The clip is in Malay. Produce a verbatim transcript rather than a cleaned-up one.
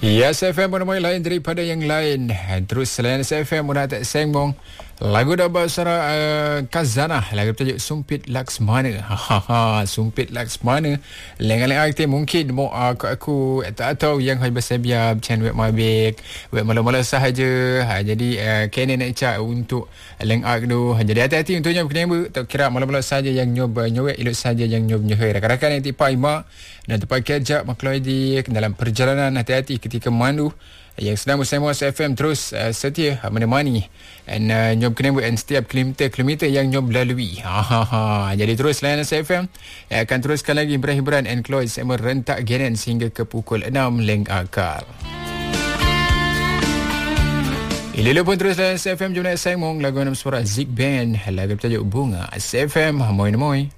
Ya, S F M menemui lain daripada yang lain. Terus selain S F M, muna tak sengmong lagu dah bahasa uh, Kazana, lagu bertajuk Sumpit Laksmana. Hahaha, Sumpit Laksmana. Lengan-lengan aktif mungkin mau aku aku tak tahu yang hai bahasa biar macam web mabik, web malam-malam sahaja. Ha, jadi uh, kena nak cak untuk leng ak tu. Jadi hati-hati untuknya kenapa tak kira malam-malam saja yang nyob nyowek elok saja yang nyob nyohai. Rakan-rakan yang tipa ima dan tempat kerja makluidi dalam perjalanan, hati-hati ketika memandu. Yang sedang bersama S F M terus uh, setia menemani dan uh, nyob kena buat setiap kilometer-kilometer yang nyob lalui. Ha, ha, ha. Jadi terus layan S F M uh, akan teruskan lagi berhiburan and close merentak genen sehingga ke pukul enam leng akal. Ilila pun terus layan S F M jom nak sengmong lagu enam suara Zik Band, lagu bertajuk Bunga. S F M moy moy.